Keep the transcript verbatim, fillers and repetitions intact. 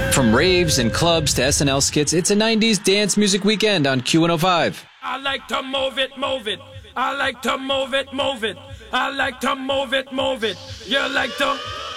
From raves and clubs to S N L skits, it's a nineties dance music weekend on Q one oh five. I like to move it, move it. I like to move it, move it. I like to move it, move it. You like to